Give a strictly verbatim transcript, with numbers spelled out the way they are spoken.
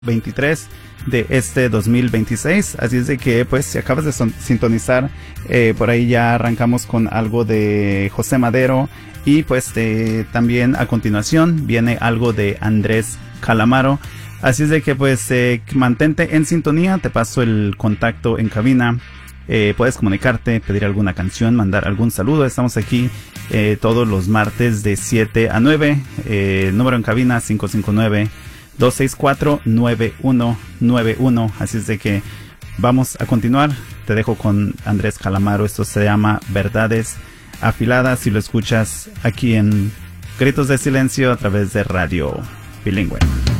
veintitrés de este dos mil veintiséis, así es de que pues si acabas de son- sintonizar, eh, por ahí ya arrancamos con algo de José Madero y pues eh, también a continuación viene algo de Andrés Calamaro, así es de que pues eh, mantente en sintonía, te paso el contacto en cabina. Eh, puedes comunicarte, pedir alguna canción, mandar algún saludo. Estamos aquí eh, todos los martes de siete a nueve. Eh, número en cabina cinco cinco nueve, dos seis cuatro, nueve uno nueve uno. Así es de que vamos a continuar. Te dejo con Andrés Calamaro. Esto se llama Verdades Afiladas y lo escuchas aquí en Gritos de Silencio a través de Radio Bilingüe.